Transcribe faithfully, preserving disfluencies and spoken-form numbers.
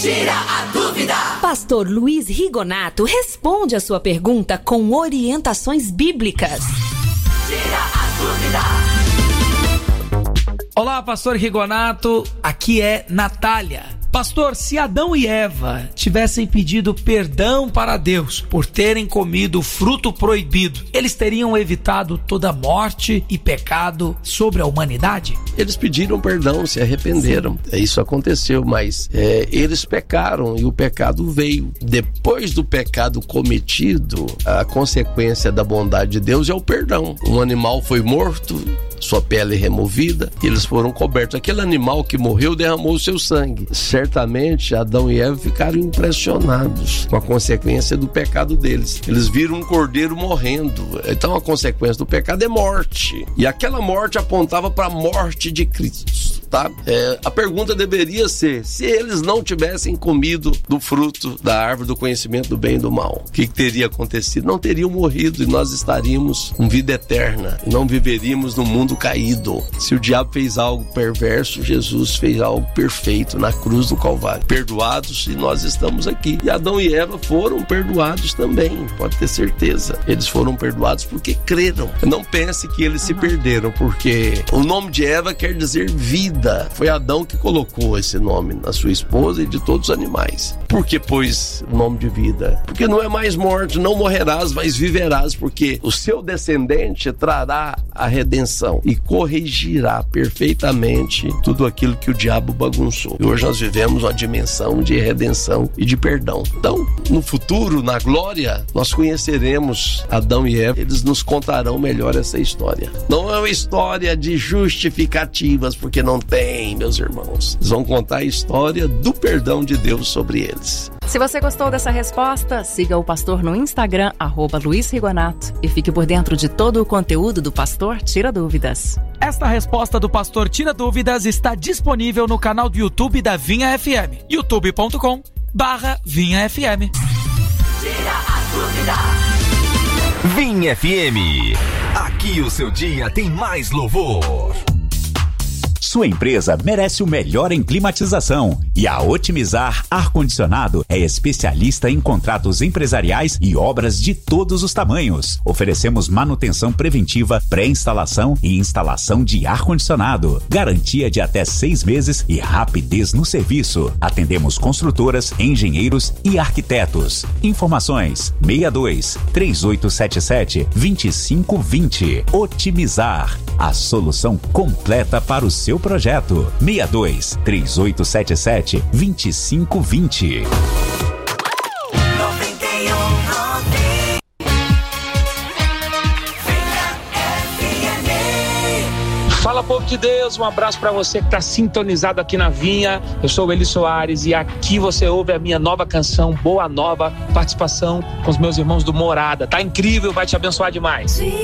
Tira a dúvida. Pastor Luiz Rigonato responde a sua pergunta com orientações bíblicas. Tira a dúvida. Olá, Pastor Rigonato, aqui é Natália. Pastor, se Adão e Eva tivessem pedido perdão para Deus por terem comido o fruto proibido, eles teriam evitado toda morte e pecado sobre a humanidade? Eles pediram perdão, se arrependeram. Sim. Isso aconteceu, mas é, eles pecaram e o pecado veio. Depois do pecado cometido, a consequência da bondade de Deus é o perdão. Um animal foi morto, sua pele removida, e eles foram cobertos. Aquele animal que morreu derramou o seu sangue. Certamente Adão e Eva ficaram impressionados com a consequência do pecado deles. Eles viram um cordeiro morrendo. Então a consequência do pecado é morte. E aquela morte apontava para a morte de Cristo. Tá? É, a pergunta deveria ser: se eles não tivessem comido do fruto da árvore do conhecimento do bem e do mal, o que, que teria acontecido? Não teriam morrido e nós estaríamos com vida eterna. Não viveríamos no mundo caído. Se o diabo fez algo perverso, Jesus fez algo perfeito na cruz do Calvário. Perdoados, e nós estamos aqui. E Adão e Eva foram perdoados também, pode ter certeza. Eles foram perdoados porque creram. Não pense que eles uhum. se perderam, porque o nome de Eva quer dizer vida. Foi Adão que colocou esse nome na sua esposa e de todos os animais. Por que pôs o nome de vida? Porque não é mais morte, não morrerás, mas viverás, porque o seu descendente trará a redenção e corrigirá perfeitamente tudo aquilo que o diabo bagunçou. E hoje nós vivemos uma dimensão de redenção e de perdão. Então, no futuro, na glória, nós conheceremos Adão e Eva. Eles nos contarão melhor essa história. Não é uma história de justificativas, porque não tem, meus irmãos. Eles vão contar a história do perdão de Deus sobre eles. Se você gostou dessa resposta, siga o pastor no Instagram, arroba Luiz Rigonato, e fique por dentro de todo o conteúdo do Pastor Tira Dúvidas. Esta resposta do Pastor Tira Dúvidas está disponível no canal do YouTube da Vinha F M, youtube ponto com barra Vinha F M. Tira a dúvida. Vinha F M. Aqui o seu dia tem mais louvor. Sua empresa merece o melhor em climatização e a Otimizar Ar-Condicionado é especialista em contratos empresariais e obras de todos os tamanhos. Oferecemos manutenção preventiva, pré-instalação e instalação de ar-condicionado. Garantia de até seis meses e rapidez no serviço. Atendemos construtoras, engenheiros e arquitetos. Informações seis dois, três oito sete sete, dois cinco dois zero. Otimizar, a solução completa para o seu projeto. seis dois, três oito sete sete, dois cinco dois zero. Fala, povo de Deus, um abraço para você que está sintonizado aqui na Vinha. Eu sou o Eli Soares e aqui você ouve a minha nova canção Boa Nova, participação com os meus irmãos do Morada. Tá incrível, vai te abençoar demais.